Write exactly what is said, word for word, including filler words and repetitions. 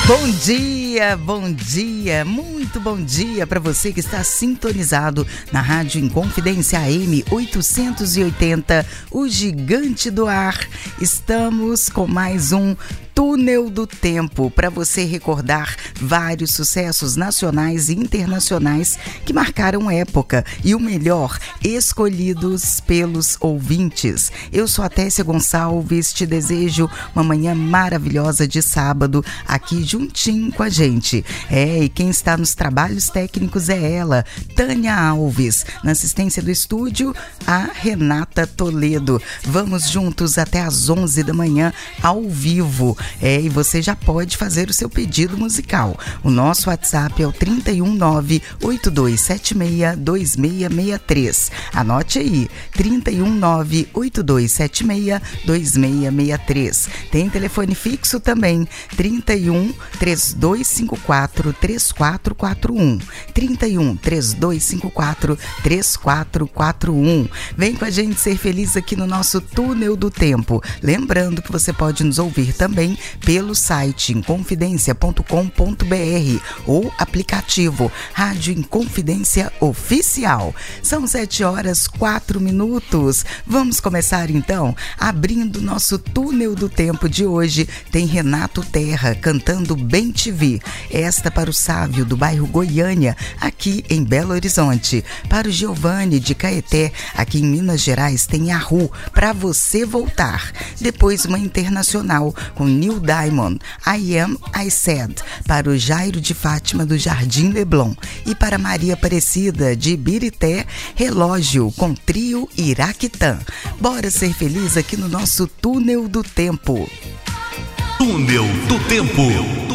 Bom dia, bom dia, muito bom dia para você que está sintonizado na Rádio Inconfidência A M oitocentos e oitenta, o gigante do ar. Estamos com mais um Túnel do Tempo, para você recordar vários sucessos nacionais e internacionais que marcaram época e o melhor, escolhidos pelos ouvintes. Eu sou a Tessia Gonçalves, te desejo uma manhã maravilhosa de sábado aqui juntinho com a gente. É, e quem está nos trabalhos técnicos é ela, Tânia Alves. Na assistência do estúdio, a Renata Toledo. Vamos juntos até às onze da manhã, ao vivo. É, e você já pode fazer o seu pedido musical. O nosso WhatsApp é o trinta e um, nove oito dois sete seis, dois seis seis três. Anote aí, trinta e um, nove oito dois sete seis, dois seis seis três. Tem telefone fixo também, trinta e um, três dois cinco quatro, três quatro quatro um. trinta e um, três dois cinco quatro, três quatro quatro um. Vem com a gente ser feliz aqui no nosso Túnel do Tempo. Lembrando que você pode nos ouvir também pelo site inconfidencia ponto com ponto b r ou aplicativo Rádio Inconfidência Oficial. São sete horas, quatro minutos. Vamos começar então, abrindo nosso Túnel do Tempo de hoje. Tem Renato Terra cantando Bem Te Vi. Esta para o Sávio do bairro Goiânia, aqui em Belo Horizonte. Para o Giovanni de Caeté, aqui em Minas Gerais, tem Yahoo, Pra Você Voltar. Depois uma internacional com Neil Diamond, I Am, I Said, para o Jairo de Fátima do Jardim Leblon. E para Maria Aparecida de Ibirité, Relógio com Trio Iraquitã. Bora ser feliz aqui no nosso Túnel do Tempo. Túnel do Tempo.